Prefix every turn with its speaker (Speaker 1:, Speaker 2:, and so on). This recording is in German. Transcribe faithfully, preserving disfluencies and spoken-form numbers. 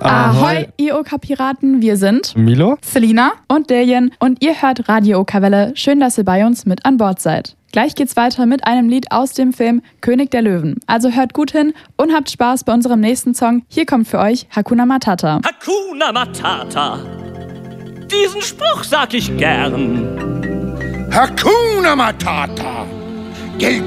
Speaker 1: Ahoi, ihr Oka-Piraten, wir sind
Speaker 2: Milo,
Speaker 1: Selina und Dejan und ihr hört Radio Oka-Welle. Schön, dass ihr bei uns mit an Bord seid. Gleich geht's weiter mit einem Lied aus dem Film König der Löwen. Also hört gut hin und habt Spaß bei unserem nächsten Song. Hier kommt für euch Hakuna Matata.
Speaker 3: Hakuna Matata, diesen Spruch sag ich gern.
Speaker 4: Hakuna Matata, gilt